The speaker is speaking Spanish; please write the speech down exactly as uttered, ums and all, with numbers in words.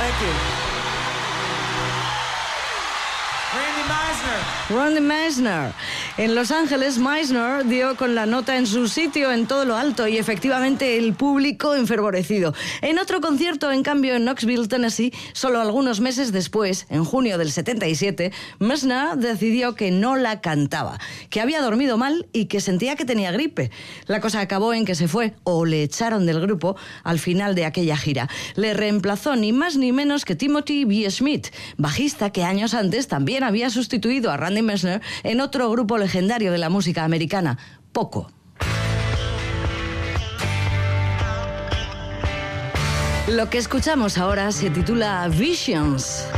Thank you. Randy Meisner. Randy Meisner. En Los Ángeles, Meisner dio con la nota en su sitio en todo lo alto y efectivamente el público enfervorecido. En otro concierto, en cambio, en Knoxville, Tennessee, solo algunos meses después, en junio del setenta y siete, Meisner decidió que no la cantaba, que había dormido mal y que sentía que tenía gripe. La cosa acabó en que se fue o le echaron del grupo al final de aquella gira. Le reemplazó ni más ni menos que Timothy B. Schmidt, bajista que años antes también había sustituido a Randy Meisner en otro grupo legendario de la música americana, Poco. Lo que escuchamos ahora se titula Visions.